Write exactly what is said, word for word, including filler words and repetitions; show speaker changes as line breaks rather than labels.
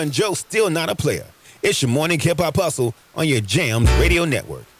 Joe still not a player. It's your morning hip-hop hustle on your Jams Radio Network.